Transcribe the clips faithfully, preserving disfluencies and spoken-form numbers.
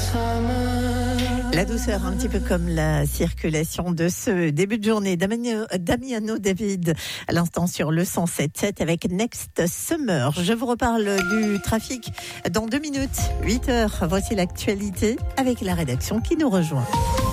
La douceur, un petit peu comme la circulation de ce début de journée. Damiano, Damiano David, à l'instant sur le cent sept sept avec Next Summer. Je vous reparle du trafic dans deux minutes, huit heures. Voici l'actualité avec la rédaction qui nous rejoint.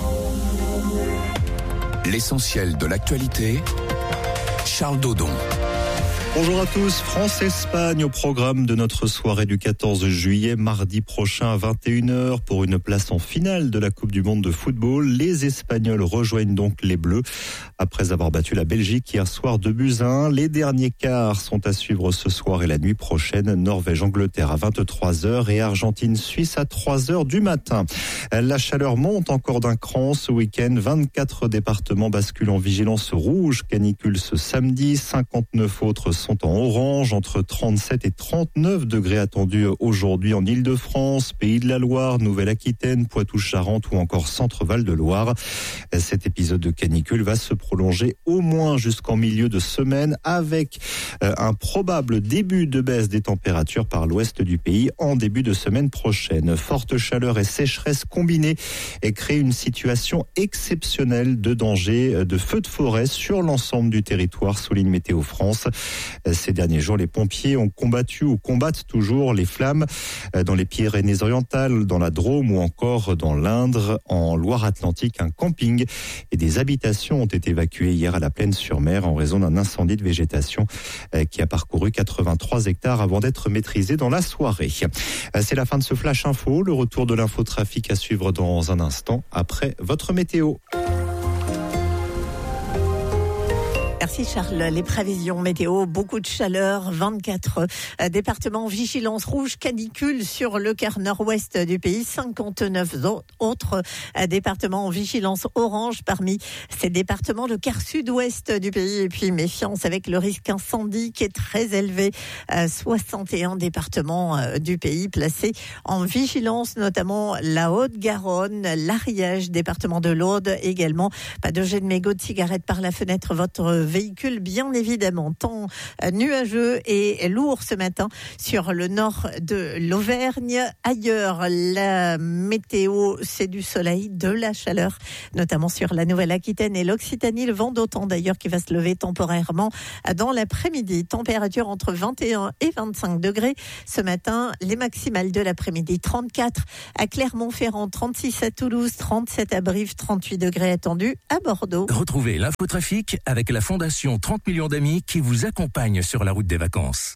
L'essentiel de l'actualité, Charles Dodon. Bonjour à tous, France-Espagne au programme de notre soirée du quatorze juillet, mardi prochain à vingt et une heures pour une place en finale de la Coupe du Monde de football. Les Espagnols rejoignent donc les Bleus après avoir battu la Belgique hier soir deux buts à un. Les derniers quarts sont à suivre ce soir et la nuit prochaine. Norvège-Angleterre à vingt-trois heures et Argentine-Suisse à trois heures du matin. La chaleur monte encore d'un cran ce week-end. vingt-quatre départements basculent en vigilance rouge. Canicule ce samedi. cinquante-neuf autres sont en orange, entre trente-sept et trente-neuf degrés attendus aujourd'hui en Île-de-France, Pays de la Loire, Nouvelle-Aquitaine, Poitou-Charentes ou encore Centre-Val de Loire. Cet épisode de canicule va se prolonger au moins jusqu'en milieu de semaine avec un probable début de baisse des températures par l'ouest du pays en début de semaine prochaine. Forte chaleur et sécheresse combinées et créent une situation exceptionnelle de danger de feux de forêt sur l'ensemble du territoire, souligne Météo France. Ces derniers jours, les pompiers ont combattu ou combattent toujours les flammes dans les Pyrénées-Orientales, dans la Drôme ou encore dans l'Indre. En Loire-Atlantique, un camping et des habitations ont été évacuées hier à la Plaine-sur-Mer en raison d'un incendie de végétation qui a parcouru quatre-vingt-trois hectares avant d'être maîtrisé dans la soirée. C'est la fin de ce Flash Info. Le retour de l'infotrafic à suivre dans un instant après votre météo. Merci Charles. Les prévisions météo, beaucoup de chaleur, vingt-quatre départements en vigilance rouge canicule sur le quart nord-ouest du pays, cinquante-neuf autres départements en vigilance orange parmi ces départements, le quart sud-ouest du pays. Et puis méfiance avec le risque incendie qui est très élevé, soixante et un départements du pays placés en vigilance, notamment la Haute-Garonne, l'Ariège, département de l'Aude également. Pas de jet de mégots de cigarettes par la fenêtre, votre véhicule, bien évidemment. Temps nuageux et lourd ce matin sur le nord de l'Auvergne. Ailleurs, la météo, c'est du soleil, de la chaleur, notamment sur la Nouvelle-Aquitaine et l'Occitanie. Le vent d'automne d'ailleurs qui va se lever temporairement dans l'après-midi. Température entre vingt et un et vingt-cinq degrés ce matin. Les maximales de l'après-midi, trente-quatre à Clermont-Ferrand, trente-six à Toulouse, trente-sept à Brive, trente-huit degrés attendus à Bordeaux. Retrouvez l'infotrafic avec la Fondation trente millions d'amis qui vous accompagne sur la route des vacances.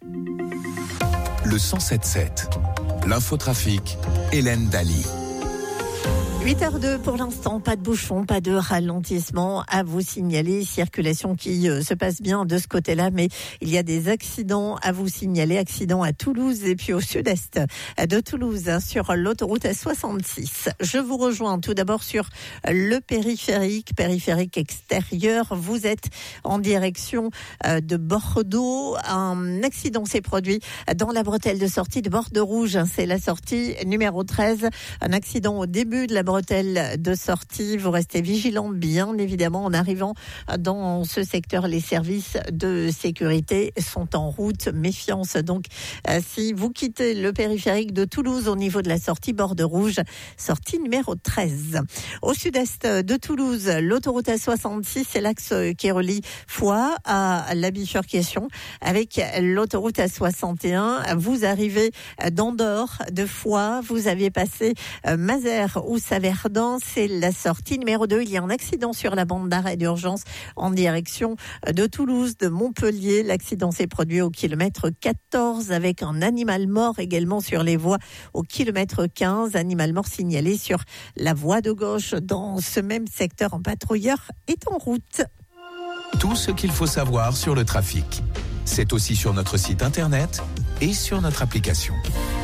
Le cent sept sept. L'infotrafic, Hélène Daly. huit heures deux pour l'instant, pas de bouchon, pas de ralentissement à vous signaler. Circulation qui euh, se passe bien de ce côté-là, mais il y a des accidents à vous signaler. Accidents à Toulouse et puis au sud-est de Toulouse, hein, sur l'autoroute A soixante-six. Je vous rejoins tout d'abord sur le périphérique, périphérique extérieur. Vous êtes en direction euh, de Bordeaux. Un accident s'est produit dans la bretelle de sortie de Bordeaux-Rouge. C'est la sortie numéro treize. Un accident au début de la bretelle de sortie. Vous restez vigilants, bien évidemment, en arrivant dans ce secteur. Les services de sécurité sont en route. Méfiance donc si vous quittez le périphérique de Toulouse au niveau de la sortie Bordeaux-Rouge, sortie numéro treize. Au sud-est de Toulouse, l'autoroute A soixante-six, c'est l'axe qui relie Foix à la bifurcation avec l'autoroute A soixante et un. Vous arrivez d'Andorre, de Foix, vous aviez passé Mazères ou Saverdun, c'est la sortie numéro deux. Il y a un accident sur la bande d'arrêt d'urgence en direction de Toulouse, de Montpellier. L'accident s'est produit au kilomètre quatorze avec un animal mort également sur les voies au kilomètre quinze. Animal mort signalé sur la voie de gauche dans ce même secteur. Un patrouilleur est en route. Tout ce qu'il faut savoir sur le trafic, c'est aussi sur notre site internet et sur notre application.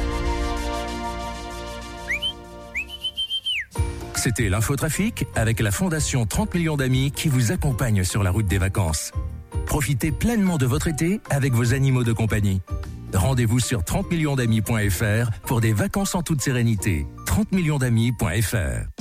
C'était l'infotrafic avec la Fondation trente millions d'amis qui vous accompagne sur la route des vacances. Profitez pleinement de votre été avec vos animaux de compagnie. Rendez-vous sur trente millions d'amis point f r pour des vacances en toute sérénité. trente millions d'amis point f r